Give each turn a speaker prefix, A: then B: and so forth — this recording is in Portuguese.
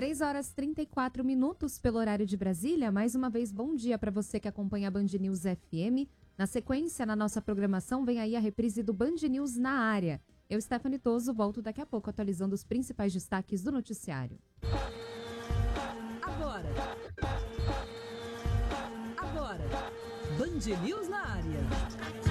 A: 3 horas e 34 minutos pelo horário de Brasília. Mais uma vez, bom dia para você que acompanha a Band News FM. Na sequência, na nossa programação, vem aí a reprise do Band News na área. Eu, Stephanie Toso, volto daqui a pouco atualizando os principais destaques do noticiário.
B: Agora, Band News na área.